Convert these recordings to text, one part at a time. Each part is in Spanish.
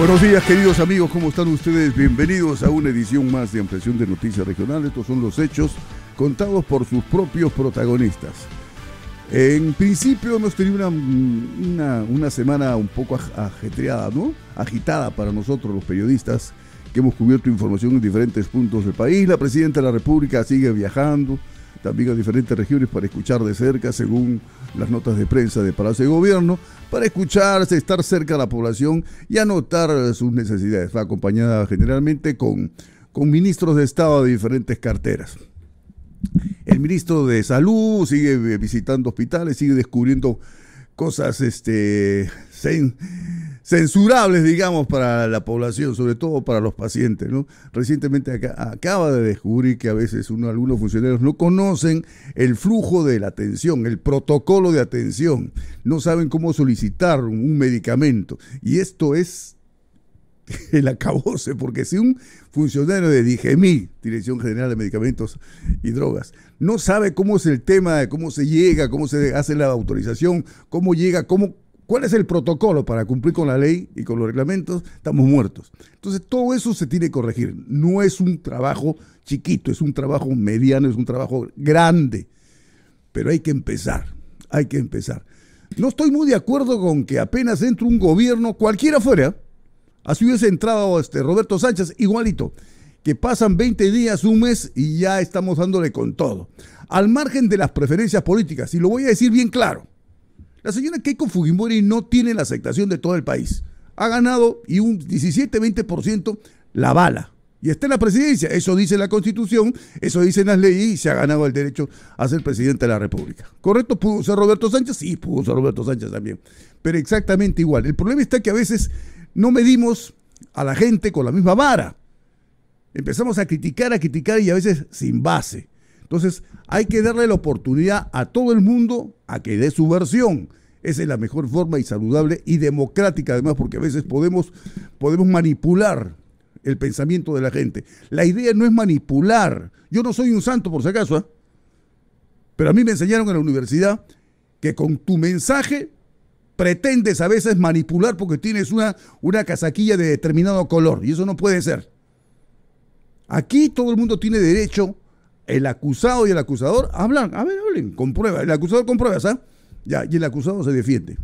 Buenos días, queridos amigos, ¿cómo están ustedes? Bienvenidos a una edición más de Ampliación de Noticias Regionales. Estos son los hechos contados por sus propios protagonistas. En principio hemos tenido una semana un poco ajetreada, ¿no? Agitada para nosotros los periodistas que hemos cubierto información en diferentes puntos del país. La presidenta de la República sigue viajando también a diferentes regiones para escuchar de cerca, según las notas de prensa de Palacio de Gobierno, para escucharse, estar cerca de la población y anotar sus necesidades. Va acompañada generalmente con ministros de Estado de diferentes carteras. El ministro de Salud sigue visitando hospitales, sigue descubriendo cosas censurables, digamos, para la población, sobre todo para los pacientes, ¿no? Recientemente acaba de descubrir que a veces algunos funcionarios no conocen el flujo de la atención, el protocolo de atención, no saben cómo solicitar un medicamento. Y esto es el acabose, porque si un funcionario de DIGEMI, Dirección General de Medicamentos y Drogas, no sabe cómo es el tema de cómo se llega, cómo se hace la autorización, cómo llega, cuál es el protocolo para cumplir con la ley y con los reglamentos, estamos muertos. Entonces todo eso se tiene que corregir. No es un trabajo chiquito, es un trabajo mediano, es un trabajo grande, pero hay que empezar. No estoy muy de acuerdo con que apenas entre un gobierno, cualquiera fuera, así hubiese entrado Roberto Sánchez, igualito, que pasan 20 días, un mes y ya estamos dándole con todo. Al margen de las preferencias políticas, y lo voy a decir bien claro, la señora Keiko Fujimori no tiene la aceptación de todo el país. Ha ganado y un 17-20% la bala. Y está en la presidencia. Eso dice la Constitución, eso dicen las leyes y se ha ganado el derecho a ser presidente de la República. ¿Correcto? ¿Pudo ser Roberto Sánchez? Sí, pudo ser Roberto Sánchez también. Pero exactamente igual. El problema está que a veces no medimos a la gente con la misma vara. Empezamos a criticar y a veces sin base. Entonces hay que darle la oportunidad a todo el mundo a que dé su versión. Esa es la mejor forma y saludable y democrática además, porque a veces podemos manipular el pensamiento de la gente. La idea no es manipular. Yo no soy un santo por si acaso, pero a mí me enseñaron en la universidad que con tu mensaje pretendes a veces manipular porque tienes una casaquilla de determinado color y eso no puede ser. Aquí todo el mundo tiene derecho, el acusado y el acusador, hablan, hablen, con pruebas. El acusador con pruebas, ya, y el acusado se defiende.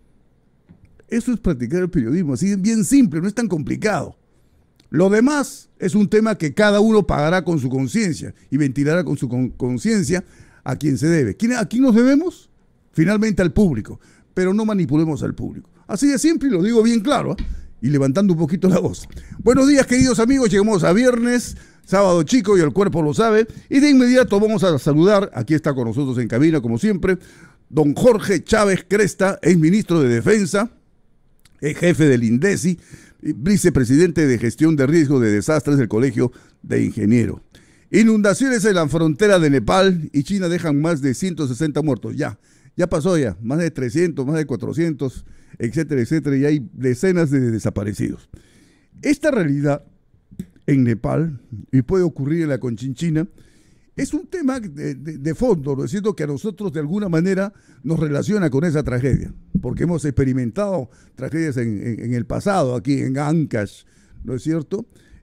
Eso es practicar el periodismo, así bien simple, no es tan complicado. Lo demás es un tema que cada uno pagará con su conciencia y ventilará con su conciencia a quien se debe. ¿A quién nos debemos? Finalmente al público, pero no manipulemos al público. Así de simple y lo digo bien claro, y levantando un poquito la voz. Buenos días, queridos amigos, llegamos a viernes, sábado chico y el cuerpo lo sabe, y de inmediato vamos a saludar, aquí está con nosotros en cabina como siempre, don Jorge Chávez Cresta, exministro de Defensa, jefe del INDECI, vicepresidente de Gestión de Riesgo de Desastres del Colegio de Ingenieros. Inundaciones en la frontera de Nepal y China dejan más de 160 muertos, ya pasó más de 300, más de 400, etcétera, etcétera, y hay decenas de desaparecidos. Esta realidad en Nepal, y puede ocurrir en la Conchinchina, es un tema de fondo, ¿no es cierto?, que a nosotros de alguna manera nos relaciona con esa tragedia, porque hemos experimentado tragedias en el pasado, aquí en Ancash, ¿no es cierto?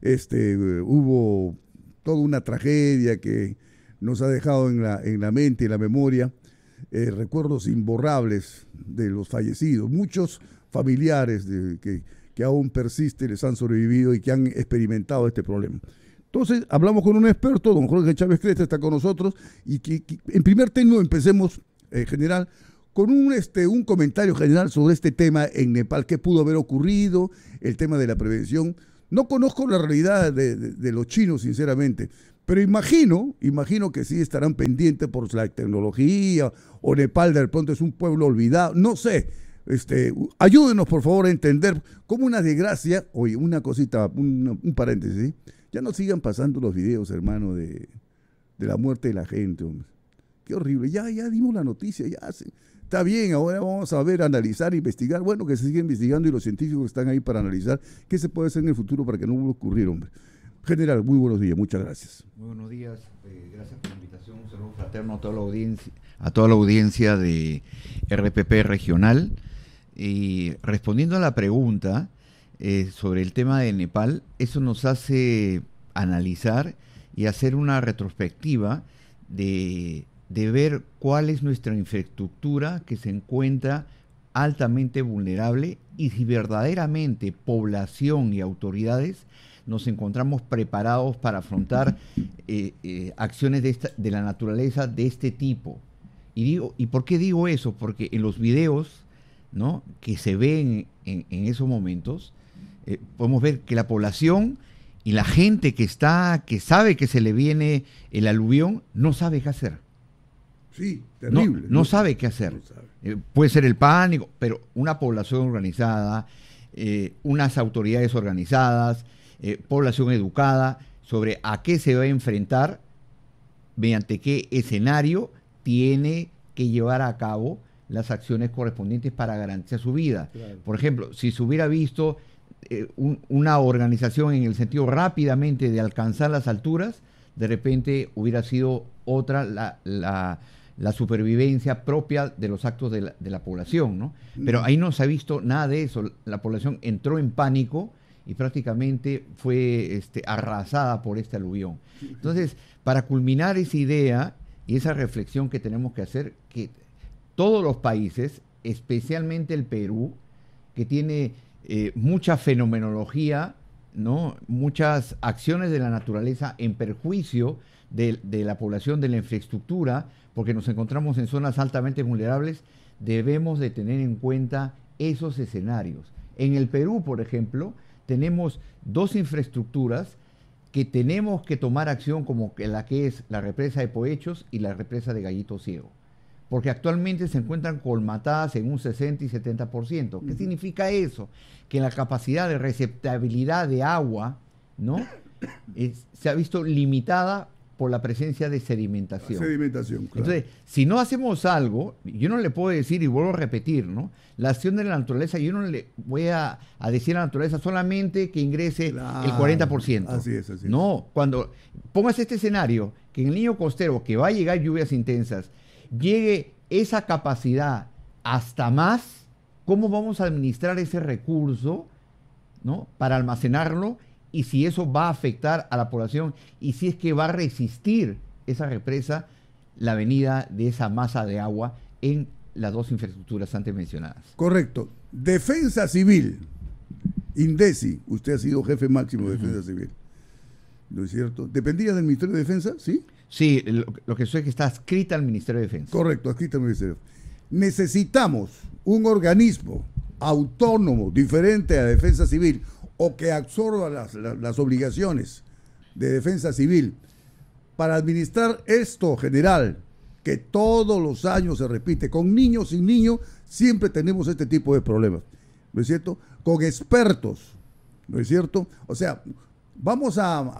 Hubo toda una tragedia que nos ha dejado en la mente y en la memoria recuerdos imborrables de los fallecidos, muchos familiares que aún persisten, les han sobrevivido y que han experimentado este problema. Entonces, hablamos con un experto, don Jorge Chávez Cresta está con nosotros, y que en primer término empecemos, general, con un comentario general sobre este tema en Nepal, qué pudo haber ocurrido, el tema de la prevención. No conozco la realidad de los chinos, sinceramente, pero imagino que sí estarán pendientes por la tecnología, o Nepal de pronto es un pueblo olvidado, no sé. Ayúdenos por favor a entender cómo una desgracia, oye, una cosita, un paréntesis, ¿sí? Ya no sigan pasando los videos, hermano, de la muerte de la gente, hombre. Qué horrible, ya dimos la noticia, está bien, ahora vamos a ver, analizar, investigar, bueno, que se siga investigando y los científicos están ahí para analizar qué se puede hacer en el futuro para que no vuelva a ocurrir, hombre. General, muy buenos días, muchas gracias. Muy buenos días, gracias por la invitación, un saludo fraterno a toda la audiencia de RPP Regional. Y respondiendo a la pregunta, sobre el tema de Nepal, eso nos hace analizar y hacer una retrospectiva de ver cuál es nuestra infraestructura que se encuentra altamente vulnerable y si verdaderamente población y autoridades nos encontramos preparados para afrontar acciones de la naturaleza de este tipo. ¿Y por qué digo eso? Porque en los videos, ¿no?, que se ven en esos momentos, podemos ver que la población y la gente que sabe que se le viene el aluvión, no sabe qué hacer. Sí, terrible. No sabe qué hacer. Puede ser el pánico, pero una población organizada, unas autoridades organizadas, población educada sobre a qué se va a enfrentar, mediante qué escenario tiene que llevar a cabo las acciones correspondientes para garantizar su vida. Claro. Por ejemplo, si se hubiera visto una organización en el sentido rápidamente de alcanzar las alturas, de repente hubiera sido otra la supervivencia propia de los actos de la población, ¿no? Pero ahí no se ha visto nada de eso. La población entró en pánico y prácticamente fue arrasada por este aluvión. Entonces, para culminar esa idea y esa reflexión que tenemos que hacer, que todos los países, especialmente el Perú, que tiene mucha fenomenología, ¿no?, muchas acciones de la naturaleza en perjuicio de la población, de la infraestructura, porque nos encontramos en zonas altamente vulnerables, debemos de tener en cuenta esos escenarios. En el Perú, por ejemplo, tenemos dos infraestructuras que tenemos que tomar acción, como la que es la represa de Poechos y la represa de Gallito Ciego, porque actualmente se encuentran colmatadas en un 60 y 70%. ¿Qué significa eso? Que la capacidad de receptabilidad de agua, ¿no?, se ha visto limitada por la presencia de sedimentación. Sedimentación, claro. Entonces, si no hacemos algo, yo no le puedo decir, y vuelvo a repetir, ¿no?, la acción de la naturaleza, yo no le voy a decir a la naturaleza solamente que ingrese el 40%. Así es, así es. No, cuando pongas este escenario, que en el niño costero, que va a llegar lluvias intensas, llegue esa capacidad hasta más, ¿cómo vamos a administrar ese recurso, ¿no?, para almacenarlo? Y si eso va a afectar a la población y si es que va a resistir esa represa la venida de esa masa de agua en las dos infraestructuras antes mencionadas. Correcto. Defensa Civil, INDECI, usted ha sido jefe máximo de Defensa Civil, ¿no es cierto? ¿Dependía del Ministerio de Defensa? Sí. Sí, lo que sé es que está adscrita al Ministerio de Defensa. Correcto, adscrita al Ministerio. Necesitamos un organismo autónomo, diferente a Defensa Civil, o que absorba las obligaciones de Defensa Civil para administrar esto general, que todos los años se repite. Con niños, sin niños, siempre tenemos este tipo de problemas, ¿no es cierto? Con expertos, ¿no es cierto? O sea, vamos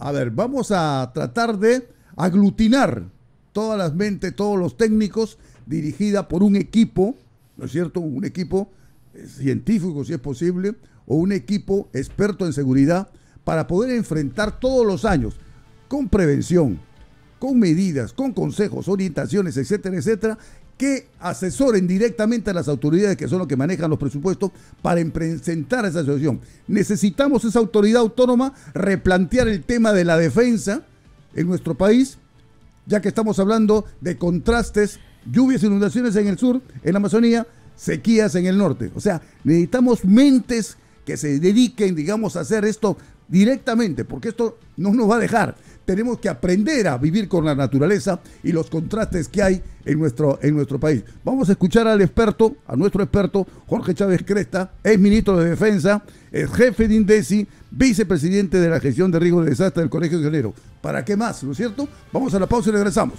a tratar de aglutinar todas las mentes, todos los técnicos, dirigida por un equipo, ¿no es cierto? Un equipo científico, si es posible, o un equipo experto en seguridad, para poder enfrentar todos los años, con prevención, con medidas, con consejos, orientaciones, etcétera, etcétera, que asesoren directamente a las autoridades, que son los que manejan los presupuestos, para presentar esa situación. Necesitamos esa autoridad autónoma, replantear el tema de la defensa en nuestro país, ya que estamos hablando de contrastes, lluvias, inundaciones en el sur, en la Amazonía, sequías en el norte. O sea, necesitamos mentes que se dediquen, digamos, a hacer esto directamente, porque esto no nos va a dejar. Tenemos que aprender a vivir con la naturaleza y los contrastes que hay en nuestro país. Vamos a escuchar al experto, a nuestro experto, Jorge Chávez Cresta, ex ministro de Defensa, el jefe de INDECI, vicepresidente de la gestión de riesgo de desastre del Colegio de Ingenieros. ¿Para qué más, no es cierto? Vamos a la pausa y regresamos.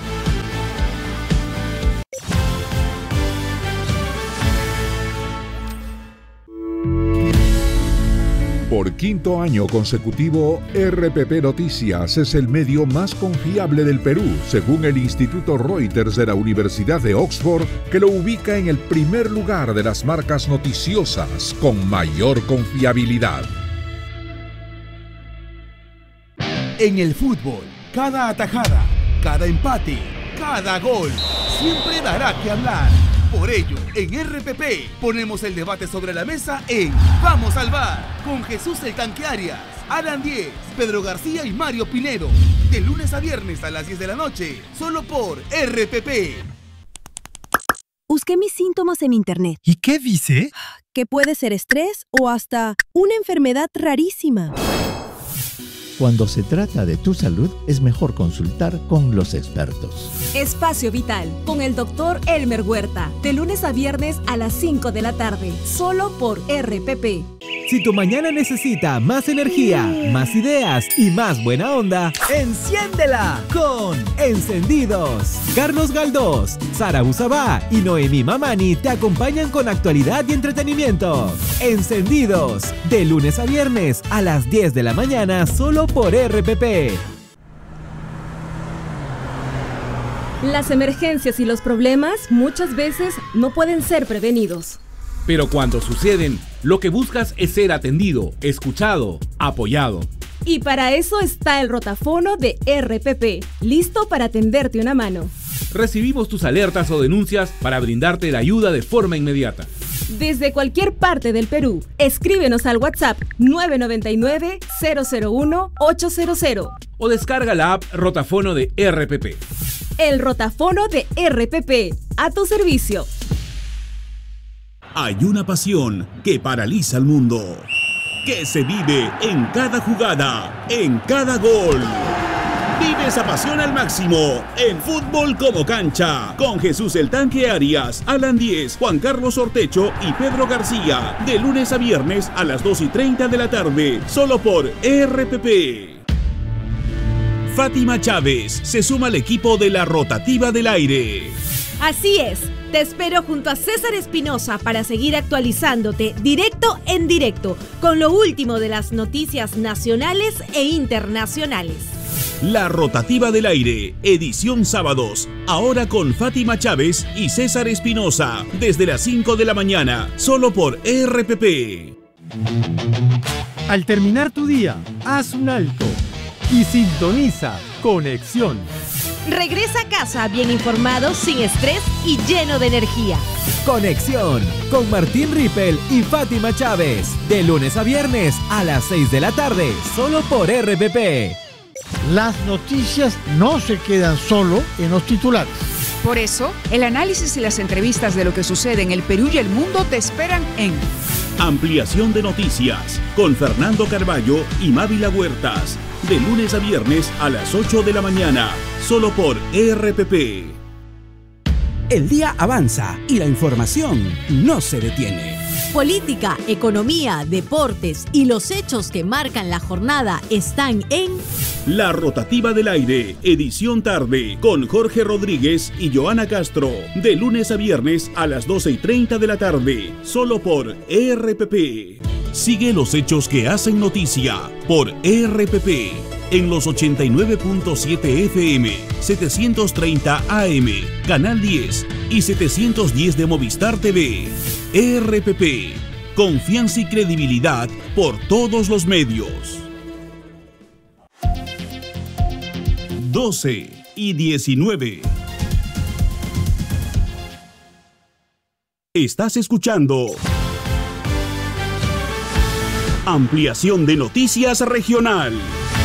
Por quinto año consecutivo, RPP Noticias es el medio más confiable del Perú, según el Instituto Reuters de la Universidad de Oxford, que lo ubica en el primer lugar de las marcas noticiosas con mayor confiabilidad. En el fútbol, cada atajada, cada empate, cada gol, siempre dará que hablar. Por ello, en RPP ponemos el debate sobre la mesa en Vamos al Bar, con Jesús el Tanque Arias, Alan Diez, Pedro García y Mario Pinedo. De lunes a viernes a las 10 de la noche, solo por RPP. Busqué mis síntomas en internet. ¿Y qué dice? Que puede ser estrés o hasta una enfermedad rarísima. Cuando se trata de tu salud, es mejor consultar con los expertos. Espacio Vital, con el Dr. Elmer Huerta, de lunes a viernes a las 5 de la tarde, solo por RPP. Si tu mañana necesita más energía, más ideas y más buena onda, ¡enciéndela con Encendidos! Carlos Galdós, Sara Usabá y Noemí Mamani te acompañan con actualidad y entretenimiento. Encendidos, de lunes a viernes a las 10 de la mañana, solo por RPP. Las emergencias y los problemas muchas veces no pueden ser prevenidos. Pero cuando suceden, lo que buscas es ser atendido, escuchado, apoyado. Y para eso está el rotafono de RPP, listo para tenderte una mano. Recibimos tus alertas o denuncias para brindarte la ayuda de forma inmediata. Desde cualquier parte del Perú, escríbenos al WhatsApp 999-001-800. O descarga la app Rotafono de RPP. El rotafono de RPP, a tu servicio. Hay una pasión que paraliza al mundo, que se vive en cada jugada, en cada gol. Vive esa pasión al máximo en Fútbol como Cancha, con Jesús el Tanque Arias, Alan Diez, Juan Carlos Ortecho y Pedro García, de lunes a viernes a las 2:30 de la tarde, solo por RPP. Fátima Chávez se suma al equipo de la Rotativa del Aire. Así es, te espero junto a César Espinosa para seguir actualizándote directo en directo con lo último de las noticias nacionales e internacionales. La Rotativa del Aire, edición sábados, ahora con Fátima Chávez y César Espinosa, desde las 5 de la mañana, solo por RPP. Al terminar tu día, haz un alto y sintoniza Conexión. Regresa a casa bien informado, sin estrés y lleno de energía. Conexión con Martín Rippel y Fátima Chávez, de lunes a viernes a las 6 de la tarde, solo por RPP. Las noticias no se quedan solo en los titulares. Por eso, el análisis y las entrevistas de lo que sucede en el Perú y el mundo te esperan en Ampliación de Noticias, con Fernando Carballo y Mávila Huertas, de lunes a viernes a las 8 de la mañana, solo por RPP. El día avanza y la información no se detiene. Política, economía, deportes y los hechos que marcan la jornada están en La Rotativa del Aire, edición tarde, con Jorge Rodríguez y Joana Castro, de lunes a viernes a las 12:30 de la tarde, solo por RPP. Sigue los hechos que hacen noticia por RPP en los 89.7 FM, 730 AM, Canal 10 y 710 de Movistar TV. RPP, confianza y credibilidad por todos los medios. 12:19. Estás escuchando Ampliación de Noticias Regional.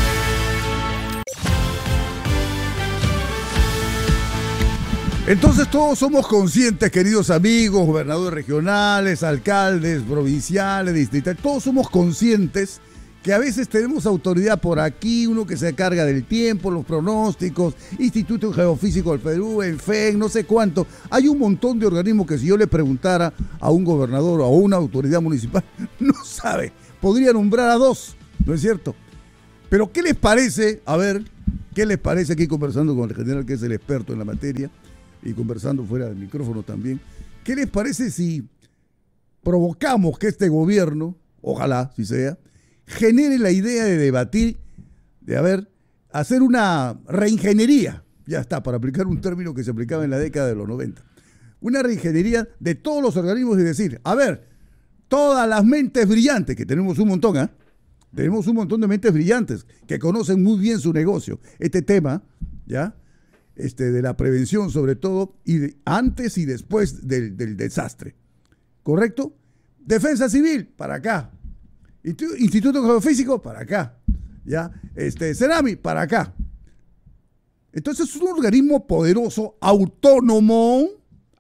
Entonces todos somos conscientes, queridos amigos, gobernadores regionales, alcaldes, provinciales, distritales, todos somos conscientes que a veces tenemos autoridad por aquí, uno que se carga del tiempo, los pronósticos, Instituto Geofísico del Perú, el FEN, no sé cuánto. Hay un montón de organismos que si yo le preguntara a un gobernador o a una autoridad municipal, no sabe. Podría nombrar a dos, ¿no es cierto? Pero ¿qué les parece? A ver, ¿qué les parece aquí conversando con el general que es el experto en la materia y conversando fuera del micrófono también? ¿Qué les parece si provocamos que este gobierno, ojalá si sea, genere la idea de debatir, de hacer una reingeniería, ya está, para aplicar un término que se aplicaba en la década de los 90, una reingeniería de todos los organismos y decir, a ver, todas las mentes brillantes, que tenemos un montón, tenemos un montón de mentes brillantes que conocen muy bien su negocio, este tema, ¿ya? de la prevención sobre todo, y antes y después del desastre. ¿Correcto? Defensa Civil, para acá. Instituto Geofísico, para acá. ¿Ya? Cerami, para acá. Entonces es un organismo poderoso, autónomo,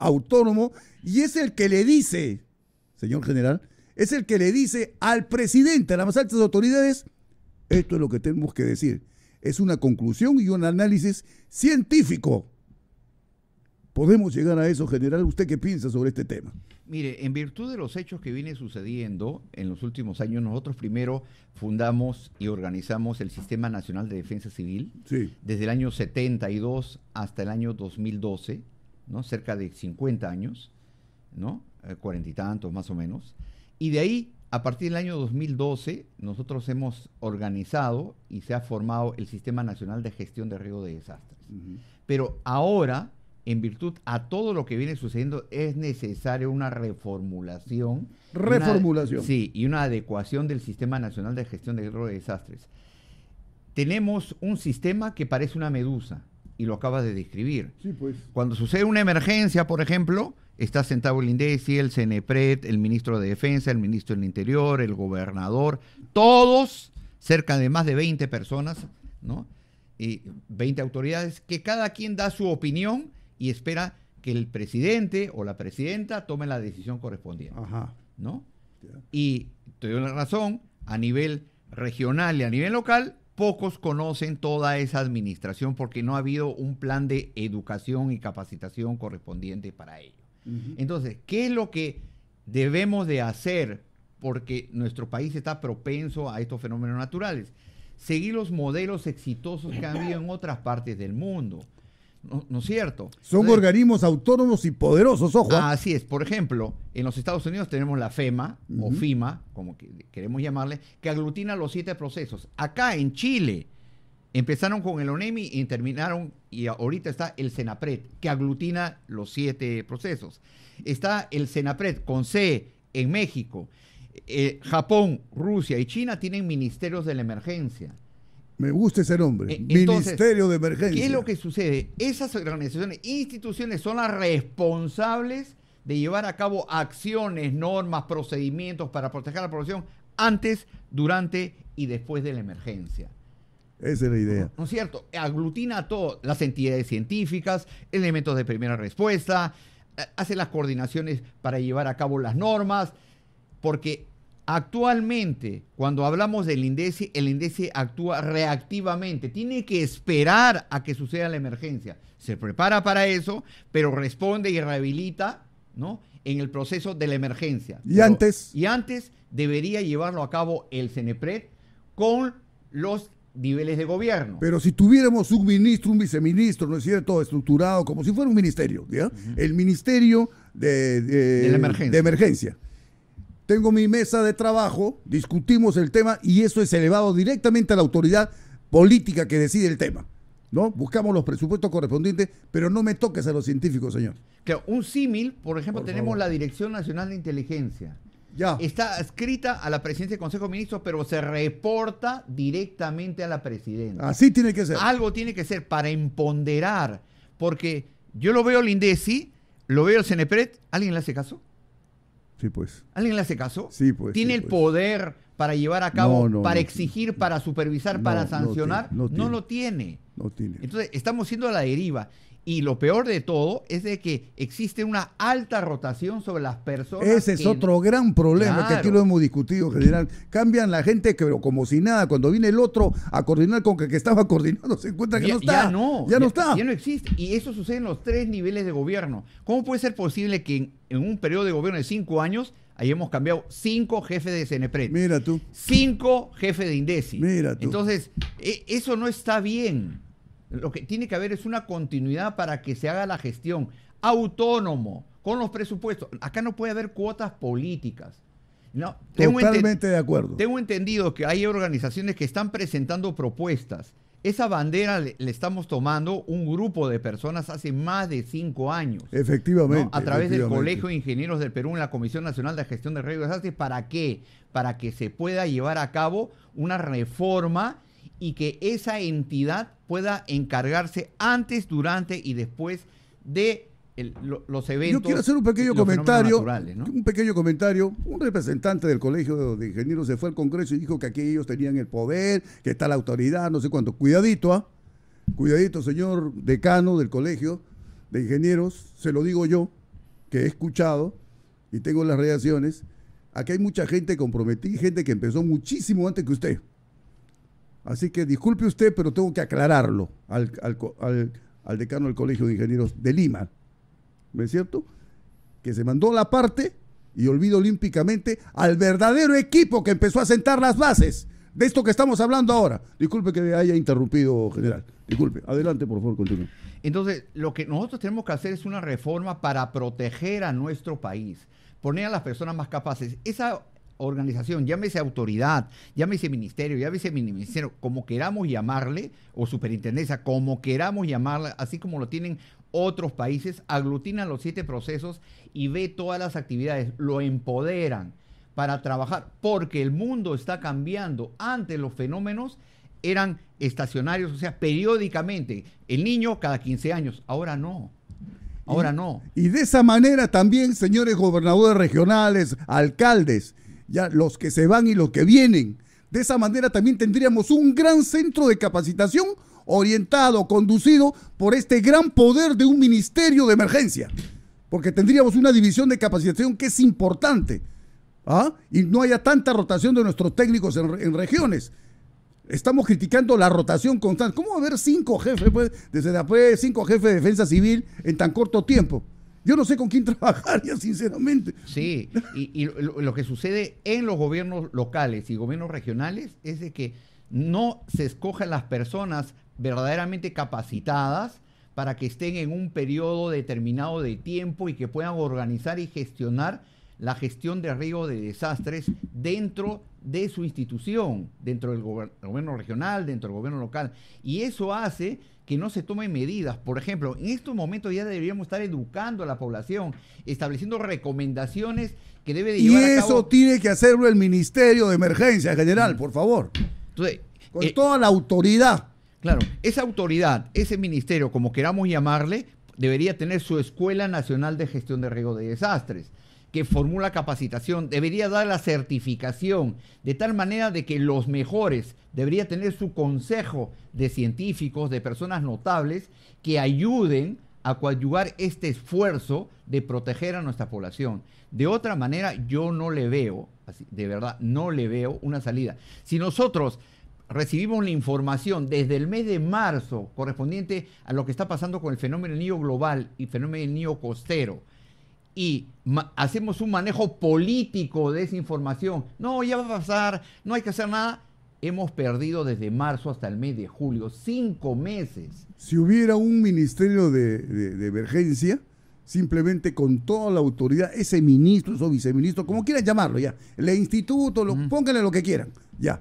y es el que le dice, señor general, es el que le dice al presidente, a las más altas autoridades, esto es lo que tenemos que decir. Es una conclusión y un análisis científico. ¿Podemos llegar a eso, general? ¿Usted qué piensa sobre este tema? Mire, en virtud de los hechos que vienen sucediendo en los últimos años, nosotros primero fundamos y organizamos el Sistema Nacional de Defensa Civil, sí, desde el año 72 hasta el año 2012, ¿no? Cerca de 50 años, ¿no? 40 y tantos más o menos. Y de ahí, a partir del año 2012, nosotros hemos organizado y se ha formado el Sistema Nacional de Gestión de Riesgo de Desastres. Pero ahora, en virtud a todo lo que viene sucediendo, es necesaria una reformulación. Y una adecuación del Sistema Nacional de Gestión de Riesgo de Desastres. Tenemos un sistema que parece una medusa, y lo acabas de describir. Sí, pues. Cuando sucede una emergencia, por ejemplo, está sentado el INDECI, el CENEPRED, el ministro de Defensa, el ministro del Interior, el gobernador, todos, cerca de más de 20 personas, ¿no? Y 20 autoridades, que cada quien da su opinión y espera que el presidente o la presidenta tome la decisión correspondiente. Ajá. ¿No? Y te doy la razón, a nivel regional y a nivel local, pocos conocen toda esa administración porque no ha habido un plan de educación y capacitación correspondiente para ello. Entonces, ¿qué es lo que debemos de hacer? Porque nuestro país está propenso a estos fenómenos naturales. Seguir los modelos exitosos que han habido en otras partes del mundo. ¿No es cierto? Son Entonces, organismos autónomos y poderosos, ojo. Así es. Por ejemplo, en los Estados Unidos tenemos la FEMA, o FIMA, como que queremos llamarle, que aglutina los 7 procesos. Acá en Chile empezaron con el ONEMI y terminaron, y ahorita está el CENAPRED, que aglutina los 7 procesos. Está el CENAPRED con C en México. Japón, Rusia y China tienen ministerios de la emergencia. Me gusta ese nombre, Entonces, Ministerio de Emergencia. ¿Qué es lo que sucede? Esas organizaciones, instituciones son las responsables de llevar a cabo acciones, normas, procedimientos para proteger a la población antes, durante y después de la emergencia. Esa es la idea. ¿No es cierto? Aglutina a todas las entidades científicas, elementos de primera respuesta, hace las coordinaciones para llevar a cabo las normas, porque actualmente, cuando hablamos del INDECI, el INDECI actúa reactivamente. Tiene que esperar a que suceda la emergencia. Se prepara para eso, pero responde y rehabilita, ¿no?, en el proceso de la emergencia. Y antes debería llevarlo a cabo el CENEPRED con los niveles de gobierno. Pero si tuviéramos un ministro, un viceministro, ¿no es cierto?, estructurado como si fuera un ministerio, ¿ya? El Ministerio de la Emergencia. Tengo mi mesa de trabajo, discutimos el tema y eso es elevado directamente a la autoridad política que decide el tema, ¿no? Buscamos los presupuestos correspondientes, pero no me toques a los científicos, señor. Claro, un símil, por ejemplo, tenemos la Dirección Nacional de Inteligencia. Ya. Está adscrita a la presidencia del Consejo de Ministros, pero se reporta directamente a la presidenta. Así tiene que ser. Algo tiene que ser para empoderar, porque yo lo veo al INDECI, lo veo al CENEPRED, ¿alguien le hace caso? Sí, pues. ¿Alguien le hace caso? Sí, pues. ¿Tiene el poder para llevar a cabo, para exigir, para supervisar, para sancionar? No lo tiene. No tiene. Entonces, estamos siendo a la deriva. Y lo peor de todo es de que existe una alta rotación sobre las personas. Ese es otro gran problema, que aquí lo hemos discutido, general. Cambian la gente, pero como si nada. Cuando viene el otro a coordinar con que estaba coordinando, se encuentra que no está. Ya no está. Ya no existe. Y eso sucede en los 3 niveles de gobierno. ¿Cómo puede ser posible que en un periodo de gobierno de 5 años hayamos cambiado 5 jefes de CENEPRED? Mira tú. 5 jefes de INDECI. Mira tú. Entonces, eso no está bien. Lo que tiene que haber es una continuidad para que se haga la gestión autónomo, con los presupuestos. Acá no puede haber cuotas políticas. No, totalmente de acuerdo. Tengo entendido que hay organizaciones que están presentando propuestas. Esa bandera le estamos tomando un grupo de personas hace más de 5 años. Efectivamente. ¿No? A través del Colegio de Ingenieros del Perú en la Comisión Nacional de Gestión de Riesgos de Desastres. ¿Para qué? Para que se pueda llevar a cabo una reforma y que esa entidad pueda encargarse antes, durante y después de los eventos. Yo quiero hacer un pequeño comentario, ¿no? Un pequeño comentario. Un representante del Colegio de Ingenieros se fue al Congreso y dijo que aquí ellos tenían el poder, que está la autoridad, no sé cuánto. Cuidadito, cuidadito, señor decano del Colegio de Ingenieros, se lo digo yo, que he escuchado y tengo las reacciones. Aquí hay mucha gente comprometida, gente que empezó muchísimo antes que usted. Así que disculpe usted, pero tengo que aclararlo al decano del Colegio de Ingenieros de Lima. ¿No es cierto? Que se mandó la parte y olvida olímpicamente al verdadero equipo que empezó a sentar las bases de esto que estamos hablando ahora. Disculpe que haya interrumpido, general. Disculpe. Adelante, por favor, continúe. Entonces, lo que nosotros tenemos que hacer es una reforma para proteger a nuestro país, poner a las personas más capaces. Esa organización, llámese autoridad, llámese ministerio, llámese ministerio, como queramos llamarle, o superintendencia, como queramos llamarle, así como lo tienen otros países, aglutinan los 7 procesos y ve todas las actividades, lo empoderan para trabajar, porque el mundo está cambiando. Antes los fenómenos eran estacionarios, o sea, periódicamente, el niño cada 15 años, ahora no. Ahora no. Y de esa manera también, señores gobernadores regionales, alcaldes, ya los que se van y los que vienen, de esa manera también tendríamos un gran centro de capacitación orientado, conducido por este gran poder de un ministerio de emergencia, porque tendríamos una división de capacitación que es importante, y no haya tanta rotación de nuestros técnicos en regiones. Estamos criticando la rotación constante. ¿Cómo va a haber 5 jefes, pues, desde 5 jefes de defensa civil en tan corto tiempo? Yo no sé con quién trabajar ya, sinceramente. Sí, y lo que sucede en los gobiernos locales y gobiernos regionales es de que no se escogen las personas verdaderamente capacitadas para que estén en un periodo determinado de tiempo y que puedan organizar y gestionar la gestión de riesgo de desastres dentro de su institución, dentro del gobierno regional, dentro del gobierno local. Y eso hace que no se tomen medidas. Por ejemplo, en estos momentos ya deberíamos estar educando a la población, estableciendo recomendaciones que debe de llevar a cabo. Y eso tiene que hacerlo el Ministerio de Emergencia, general, por favor. Entonces, con toda la autoridad. Claro, esa autoridad, ese ministerio, como queramos llamarle, debería tener su Escuela Nacional de Gestión de Riesgo de Desastres, que formula capacitación, debería dar la certificación, de tal manera de que los mejores, debería tener su consejo de científicos, de personas notables, que ayuden a coadyuvar este esfuerzo de proteger a nuestra población. De otra manera, yo no le veo, así, de verdad, no le veo una salida. Si nosotros recibimos la información desde el mes de marzo correspondiente a lo que está pasando con el fenómeno del niño global y fenómeno del niño costero, y hacemos un manejo político de esa información, no, ya va a pasar, no hay que hacer nada, hemos perdido desde marzo hasta el mes de julio, 5 meses. Si hubiera un ministerio de emergencia, simplemente con toda la autoridad, ese ministro, esos viceministros, como quieran llamarlo ya, el instituto, pónganle lo que quieran, ya.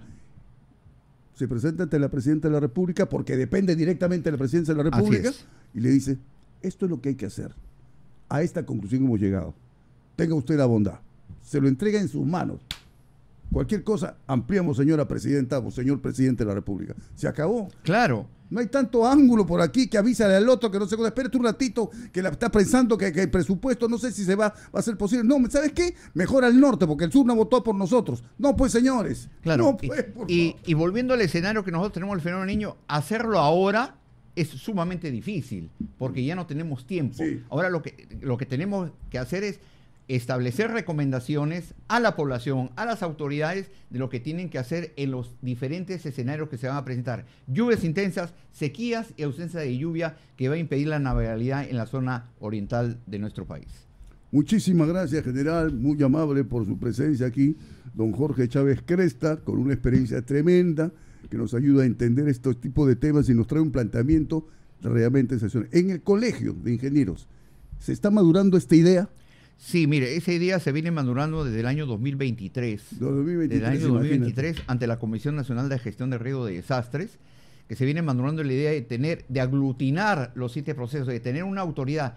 Se presenta ante la Presidenta de la República, porque depende directamente de la Presidencia de la República, y le dice, esto es lo que hay que hacer. A esta conclusión hemos llegado. Tenga usted la bondad. Se lo entrega en sus manos. Cualquier cosa, ampliamos, señora Presidenta o señor Presidente de la República. Se acabó. Claro. No hay tanto ángulo por aquí que avísale al otro que no sé, espérate un ratito, que la está pensando que el presupuesto no sé si va a ser posible. No, ¿sabes qué? Mejor al norte, porque el sur no votó por nosotros. No, pues, señores. Claro. No, pues, y volviendo al escenario que nosotros tenemos el fenómeno niño, hacerlo ahora es sumamente difícil, porque ya no tenemos tiempo. Sí. Ahora lo que tenemos que hacer es establecer recomendaciones a la población, a las autoridades, de lo que tienen que hacer en los diferentes escenarios que se van a presentar. Lluvias intensas, sequías y ausencia de lluvia que va a impedir la navegabilidad en la zona oriental de nuestro país. Muchísimas gracias, general, muy amable por su presencia aquí, don Jorge Chávez Cresta, con una experiencia tremenda, que nos ayuda a entender estos tipos de temas y nos trae un planteamiento realmente excepcional. En el Colegio de Ingenieros, ¿se está madurando esta idea? Sí, mire, esa idea se viene madurando desde el año 2023. Desde el año 2023, ante la Comisión Nacional de Gestión de Riesgo de Desastres, que se viene madurando la idea de aglutinar los 7 procesos, de tener una autoridad.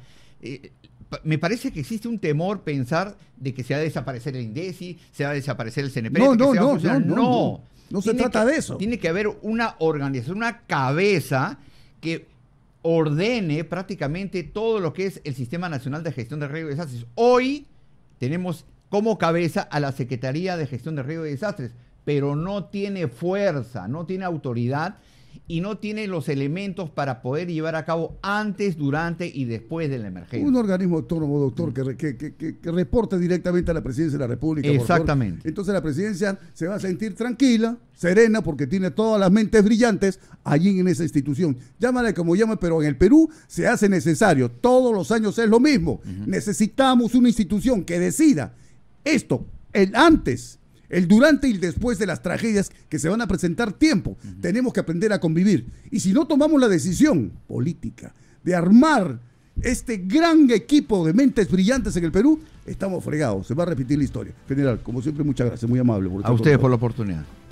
Me parece que existe un temor pensar de que se va a desaparecer el INDECI, se va a desaparecer el CNP. No. No se trata de eso. Tiene que haber una organización, una cabeza que ordene prácticamente todo lo que es el Sistema Nacional de Gestión de Riesgos y Desastres. Hoy tenemos como cabeza a la Secretaría de Gestión de Riesgos y Desastres, pero no tiene fuerza, no tiene autoridad y no tiene los elementos para poder llevar a cabo antes, durante y después de la emergencia. Un organismo autónomo, doctor, que reporte directamente a la Presidencia de la República. Exactamente. Entonces la Presidencia se va a sentir tranquila, serena, porque tiene todas las mentes brillantes allí en esa institución. Llámale como llame, pero en el Perú se hace necesario. Todos los años es lo mismo. Necesitamos una institución que decida esto, el antes, el durante y el después de las tragedias que se van a presentar tiempo. Tenemos que aprender a convivir. Y si no tomamos la decisión política de armar este gran equipo de mentes brillantes en el Perú, estamos fregados. Se va a repetir la historia. General, como siempre, muchas gracias. Muy amable. A ustedes por la oportunidad.